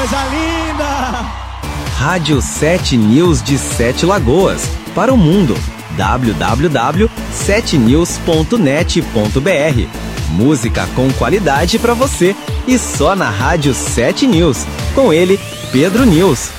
coisa linda! Rádio 7 News de Sete Lagoas, para o mundo. www.7news.net.br. Música com qualidade para você e só na Rádio 7 News. Com ele, Pedro News.